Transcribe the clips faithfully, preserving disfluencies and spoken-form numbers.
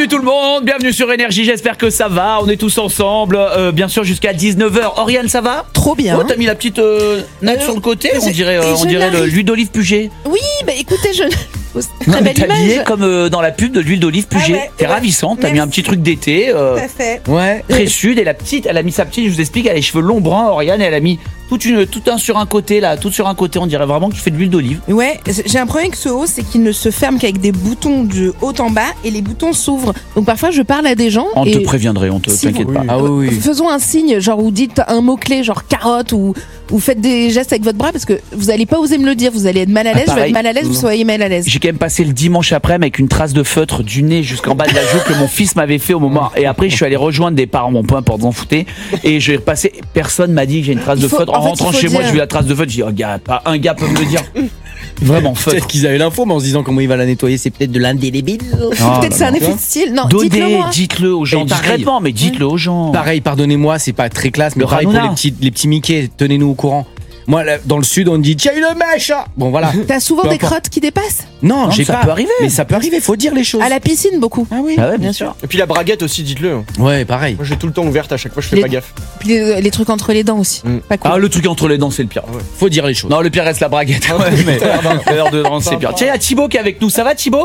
Salut tout le monde, bienvenue sur Énergie, j'espère que ça va, on est tous ensemble, euh, bien sûr jusqu'à dix-neuf heures. Oriane, ça va? Trop bien. Oh, t'as mis la petite euh, natte euh, sur le côté, on dirait, euh, on dirait le, l'huile d'olive Puget. Oui, bah écoutez, je... Très belle image. Habillée comme euh, dans la pub de l'huile d'olive Puget. Ah ouais, T'es ouais. ravissante, t'as mis un petit truc d'été. Euh, Tout à fait. Ouais, très sud, et la petite, elle a mis sa petite, je vous explique, elle a les cheveux longs bruns, Oriane, et elle a mis toute une, tout un sur un côté là, tout sur un côté, on dirait vraiment que tu fais de l'huile d'olive. Ouais, j'ai un problème avec ce haut, c'est qu'il ne se ferme qu'avec des boutons de haut en bas et les boutons s'ouvrent. Donc parfois je parle à des gens. On et te préviendrait, on te si t'inquiète pas. Oui. Ah oui, oui. Faisons un signe, genre ou dites un mot-clé, genre carotte, ou, ou faites des gestes avec votre bras parce que vous allez pas oser me le dire, vous allez être mal à l'aise, ah, je vais être mal à l'aise, vous soyez mal à l'aise. J'ai quand même passé le dimanche après avec une trace de feutre du nez jusqu'en bas de la joue que mon fils m'avait fait au moment. Et après je suis allé rejoindre des parents, mon peu importe, s'en foutaient. Et j'ai repassé, personne m'a dit que j'ai une trace il de faut, feutre. En, en fait, rentrant chez dire... moi, j'ai vu la trace de feutre, j'ai dit, oh gars, pas un gars peut me le dire. Vraiment feutre. Peut-être qu'ils avaient l'info, mais en se disant comment il va la nettoyer, c'est peut-être de l'indélébile. Oh, peut-être c'est un effet de style. Non, Dodé, dites-le moi. Dites-le aux gens discrètement, mais dites-le aux gens. Pareil, pardonnez-moi, c'est pas très classe, mais le pareil Ranona. Pour les petits, les petits Mickey, tenez-nous au courant. Moi, là, dans le sud, on dit tiens une mèche. Bon, voilà. T'as souvent Peu des importe. Crottes qui dépassent? Non, non j'ai ça pas. peut arriver. Mais ça peut arriver, faut dire les choses. À la piscine, beaucoup. Ah oui, ah ouais, bien sûr. Et puis la braguette aussi, dites-le. Ouais, pareil. Moi, j'ai tout le temps ouverte à chaque fois, je fais les... pas gaffe. Puis les, les trucs entre les dents aussi. Mm. Pas cool. Ah, le truc entre les dents, c'est le pire. Ouais. Faut dire les choses. Non, le pire reste la braguette. Ah ouais, mais l'heure de dents, c'est pire. Tiens, il y a Thibaut qui est avec nous. Ça va, Thibaut?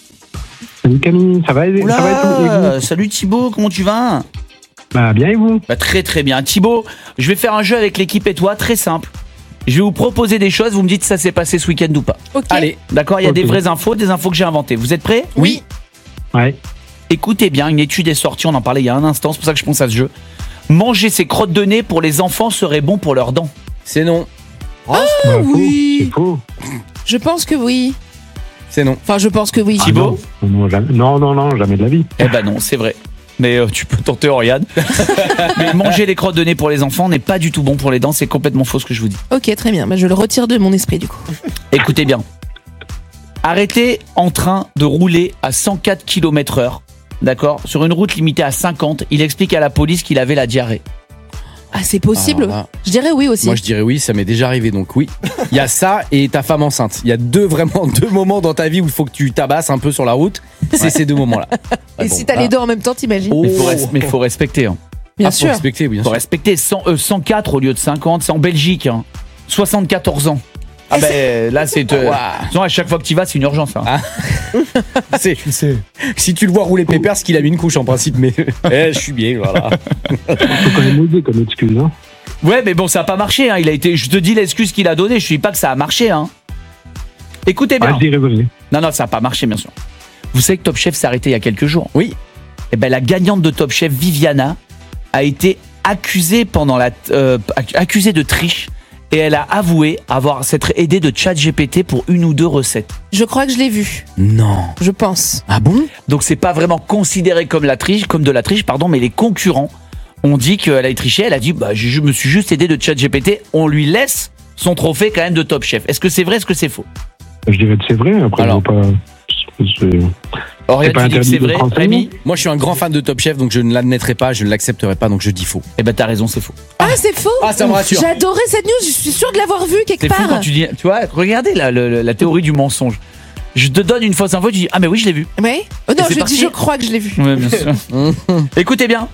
Salut Camille, ça va, Oula, ça va et vous? Salut Thibaut, comment tu vas? Bah bien et vous? Bah très très bien. Thibaut, je vais faire un jeu avec l'équipe et toi, très simple. Je vais vous proposer des choses, vous me dites si ça s'est passé ce week-end ou pas. Okay. Allez, d'accord, il y a okay. des vraies infos, des infos que j'ai inventées. Vous êtes prêts? Oui. Ouais. Écoutez bien, une étude est sortie, on en parlait il y a un instant, c'est pour ça que je pense à ce jeu. Manger ses crottes de nez pour les enfants serait bon pour leurs dents. C'est non. Ah bah, oui. C'est faux. Je pense que oui. C'est non. Enfin, je pense que oui. Ah, Thibaut? non. Non, non, non, non, jamais de la vie. Eh ben non, c'est vrai. Mais euh, tu peux tenter, Oriane. Mais manger les crottes de nez pour les enfants n'est pas du tout bon pour les dents, c'est complètement faux ce que je vous dis. Ok, très bien, bah, je le retire de mon esprit du coup. Écoutez bien. Arrêtez en train de rouler à cent quatre kilomètres heure, d'accord, sur une route limitée à cinquante. Il explique à la police qu'il avait la diarrhée. Ah, c'est possible. Là, je dirais oui aussi. Moi, je dirais oui, ça m'est déjà arrivé, donc oui. Il y a ça et ta femme enceinte. Il y a deux vraiment deux moments dans ta vie où il faut que tu tabasses un peu sur la route. C'est ouais. ces deux moments-là. Et bon, si t'as ah. les deux en même temps, t'imagines? Oh. Mais faut, res- mais faut respecter. Hein. Bien ah, sûr. Faut respecter, bien faut sûr. respecter cent, euh, cent quatre au lieu de cinquante. C'est en Belgique. Hein. soixante-quatorze ans. Ah ben c'est... là c'est euh... wow. Non, à chaque fois que tu vas c'est une urgence hein. Ah. c'est, c'est... Si tu le vois rouler pépère, c'est qu'il a mis une couche en principe, mais eh, je suis bien voilà. Faut quand même oser comme excuse hein. Ouais mais bon ça a pas marché hein. Il a été, je te dis l'excuse qu'il a donnée, je te dis pas que ça a marché hein. Écoutez bien. Ah, je dirais oui. Non non ça a pas marché bien sûr. Vous savez que Top Chef s'est arrêté il y a quelques jours. Oui. Et ben la gagnante de Top Chef Viviana a été accusée pendant la euh, accusée de triche. Et elle a avoué avoir s'être aidée de ChatGPT pour une ou deux recettes. Je crois que je l'ai vu. Non. Je pense. Ah bon? Donc c'est pas vraiment considéré comme la triche, comme de la triche, pardon, mais les concurrents ont dit qu'elle a triché. Elle a dit, bah je me suis juste aidé de ChatGPT. On lui laisse son trophée quand même de Top Chef. Est-ce que c'est vrai, est-ce que c'est faux? Je dirais que c'est vrai. Après, alors, pas. C'est... Oriane, tu dis que c'est vrai. Rémi? Moi, je suis un grand fan de Top Chef, donc je ne l'admettrai pas, je ne l'accepterai pas, donc je dis faux. Eh ben, t'as raison, c'est faux. Ah, c'est faux? Ah, ça me rassure. J'adorais cette news, je suis sûre de l'avoir vue quelque c'est part. C'est fou quand tu dis, tu vois, regardez la, la, la théorie du mensonge. Je te donne une fausse info, tu dis, ah, mais oui, je l'ai vu. Oui? Oh non, je parti. dis, je crois que je l'ai vu. Oui, bien sûr. Écoutez bien.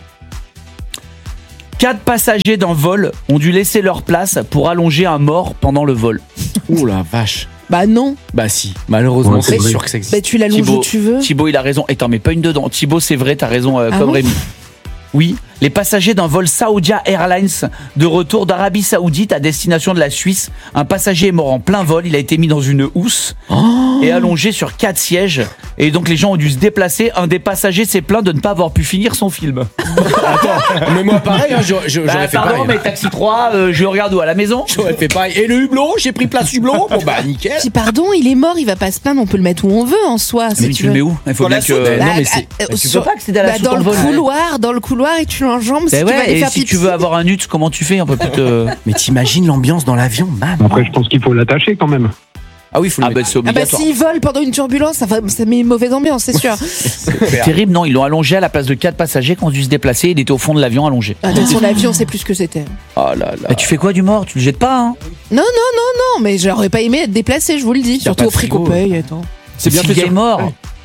Quatre passagers d'un vol ont dû laisser leur place pour allonger un mort pendant le vol. Ouh la vache. Bah non. Bah si, malheureusement ouais, c'est vrai. sûr que ça existe. Bah tu l'allonges où tu veux. Thibaut il a raison, et t'en mets pas une dedans. Thibaut c'est vrai, t'as raison euh, ah comme bon Rémi. Oui, les passagers d'un vol Saudia Airlines de retour d'Arabie Saoudite à destination de la Suisse. Un passager est mort en plein vol, il a été mis dans une housse oh et allongé sur quatre sièges. Et donc les gens ont dû se déplacer. Un des passagers s'est plaint de ne pas avoir pu finir son film. Attends, mais moi pareil, hein, j'aurais, j'aurais bah, fait pardon, pareil. Pardon, mais Taxi trois, euh, je le regarde où, à la maison? J'aurais fait pareil. Et le hublot, j'ai pris place hublot. Bon bah nickel. Si pardon, il est mort, il va pas se plaindre, on peut le mettre où on veut en soi. Mais tu le mets où? Il faut bien que. Bah, non mais c'est. euh, tu sur... peux pas accéder à la bah, soute dans, dans le vol. couloir, dans le couloir et tu l'enjambes. Bah si ouais, tu vas aller et faire si pipi. tu veux avoir un nut, comment tu fais? On peut plus te. Mais t'imagines l'ambiance dans l'avion, bam. Après, je pense qu'il faut l'attacher quand même. Ah oui, il faut ah le bah mettre. c'est obligatoire. Ah bah s'ils volent pendant une turbulence, ça, va, ça met une mauvaise ambiance, c'est sûr. C'est terrible, non? Ils l'ont allongé à la place de quatre passagers qui ont dû se déplacer. Il était au fond de l'avion allongé. Ah, sur l'avion, c'est plus ce que c'était. Oh là là. Bah, tu fais quoi du mort? Tu le jettes pas, hein? Non, non, non, non, mais j'aurais pas aimé être déplacé, je vous le dis. Surtout au prix qu'on paye. Attends. C'est bien fait. Il est mort.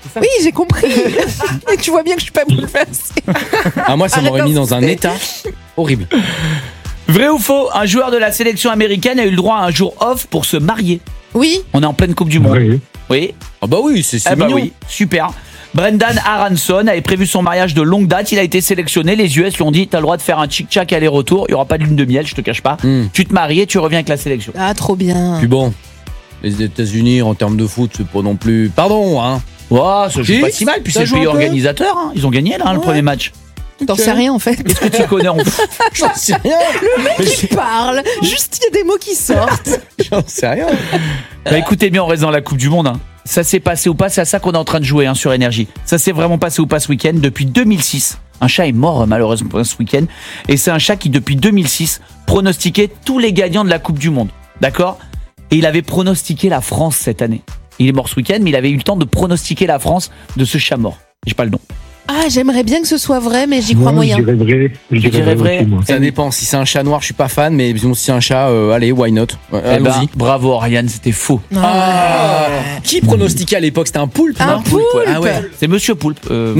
Oui, j'ai compris. Et tu vois bien que je suis pas bouleversée. Ah, moi, ça Arrête m'aurait mis dans un d'insister. état horrible. Vrai ou faux, un joueur de la sélection américaine a eu le droit à un jour off pour se marier. Oui. On est en pleine Coupe du Monde. Oui. Oui. Ah bah oui, c'est c'est Eh bah mignon. oui, super. Brendan Aronson avait prévu son mariage de longue date. Il a été sélectionné. Les U S lui ont dit t'as le droit de faire un tchic-tchac aller-retour. Il n'y aura pas de lune de miel, je te cache pas. Hmm. Tu te maries et tu reviens avec la sélection. Ah, trop bien. Puis bon, les États-Unis en termes de foot, c'est pas non plus. Pardon, hein. Oh, ça joue Si, pas si mal. Puis ça c'est le joue pays un peu. organisateur. Hein. Ils ont gagné là hein, le Ouais. premier match. T'en sais rien en fait. Qu'est-ce que tu connais en foot? J'en sais rien. Qui parle. Juste, il y a des mots qui sortent. J'en sais rien. Bah écoutez bien, on reste dans la Coupe du Monde. Hein. Ça s'est passé ou pas, c'est à ça qu'on est en train de jouer hein, sur Énergie. Ça s'est vraiment passé ou pas ce week-end. Depuis deux mille six, un chat est mort malheureusement ce week-end. Et c'est un chat qui, depuis deux mille six, pronostiquait tous les gagnants de la Coupe du Monde. D'accord? Et il avait pronostiqué la France cette année. Il est mort ce week-end, mais il avait eu le temps de pronostiquer la France de ce chat mort. J'ai pas le nom. Ah, j'aimerais bien que ce soit vrai, mais j'y crois Moi, moyen. je dirais vrai. Je dirais dirais vrai. vrai. aussi, moi. Ça dépend. Si c'est un chat noir, je suis pas fan, mais sinon, si c'est un chat, euh, allez, why not? Ouais, Eh ben, Allons-y. bravo Ariane, c'était faux. Ah, qui pronostiquait à l'époque? C'était un poulpe, Un non poulpe. Ah ouais. C'est Monsieur Poulpe. euh,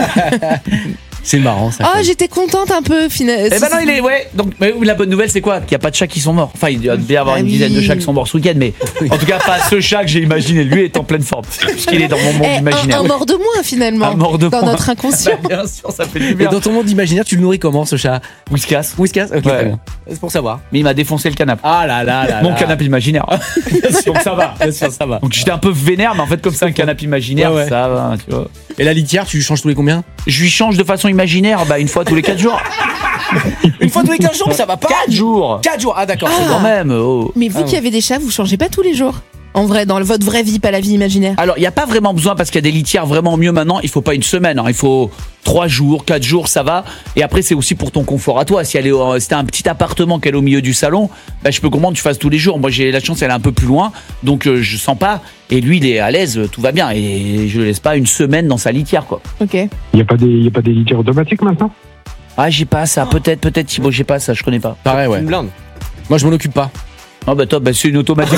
C'est marrant ça. Ah, j'étais contente un peu finalement. Eh ben non, il est ouais. Donc mais la bonne nouvelle c'est quoi? Qu'il n'y a pas de chats qui sont morts. Enfin, il doit bien y avoir Ah une oui. dizaine de chats qui sont morts ce week-end, mais en tout cas pas ce chat que j'ai imaginé. Lui est en pleine forme, puisqu'il est dans mon monde Eh, un, imaginaire. un mort de moins finalement. Un mort de dans moins. notre inconscient. Bah, bien sûr, ça fait du Et bien. dans ton monde imaginaire, tu le nourris comment ce chat? Whiskas. Whiskas? Ok, Ouais. très bien. C'est pour savoir. Mais il m'a défoncé le canapé. Ah là là là Mon là. canapé imaginaire. Donc ça va. Bien sûr, ça va. Donc j'étais un peu vénère, mais en fait comme c'est un canapé imaginaire, Ouais, ouais. ça va. Tu vois. Et la litière, tu changes tous les combien? Je lui change de façon imaginaire, bah une fois tous les quatre jours. Une fois tous les quinze jours, ça va pas? Quatre jours. quatre jours, ah d'accord. Ah. c'est Quand même. Oh. Mais vous Ah qui avez des chats, vous changez pas tous les jours. En vrai, dans le- votre vraie vie, pas la vie imaginaire. Alors, il n'y a pas vraiment besoin parce qu'il y a des litières vraiment mieux maintenant. Il faut pas une semaine, hein. Il faut trois jours, quatre jours, ça va. Et après, c'est aussi pour ton confort à toi. Si elle est, au- si t'as un petit appartement qu'elle est au milieu du salon, bah, je peux comprendre que tu fasses tous les jours. Moi, j'ai la chance, elle est un peu plus loin, donc euh, je sens pas. Et lui, il est à l'aise, tout va bien. Et je le laisse pas une semaine dans sa litière, quoi. Ok. Il n'y a pas des, il y a pas des litières automatiques maintenant? Ah, j'ai pas ça. Peut-être, peut-être, Thibaut, j'ai pas ça. Je connais pas. Pareil, ouais. Une blinde. Moi, je m'en occupe pas. Ah bah top, bah, c'est une automatique.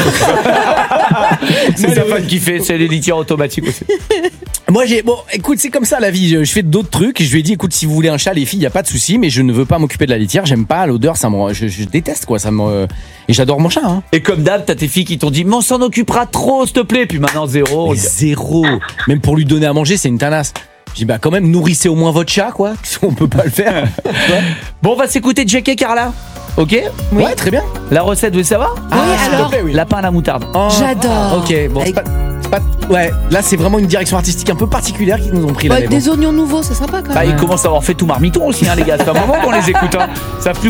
C'est sa femme qui fait, c'est les litières automatiques aussi. Moi, j'ai. Bon, écoute, c'est comme ça la vie. Je, je fais d'autres trucs. Je lui ai dit, écoute, si vous voulez un chat, les filles, y a pas de souci, mais je ne veux pas m'occuper de la litière. J'aime pas l'odeur, ça me. Je, je déteste, quoi. Ça me. Et j'adore mon chat, hein. Et comme d'hab, t'as tes filles qui t'ont dit, mais on s'en occupera trop, s'il te plaît. Puis maintenant, zéro. Mais zéro. Même pour lui donner à manger, c'est une tanasse. Je dis, bah, quand même, nourrissez au moins votre chat, quoi. Si on peut pas le faire. Bon, on va s'écouter Jack et Carla. Ok? Oui. Ouais, très bien. La recette, vous savez, ça va? Oui, s'il te alors. plaît, oui. Lapin à la moutarde. Oh. J'adore. Ok, bon, c'est Avec- pas, c'est pas. Ouais, là, c'est vraiment une direction artistique un peu particulière qu'ils nous ont pris là. Ouais, mais bon. des oignons nouveaux, c'est sympa quand Bah, même. ils commencent à avoir fait tout marmiton aussi, hein, les gars. C'est un moment qu'on les écoute. Hein. Ça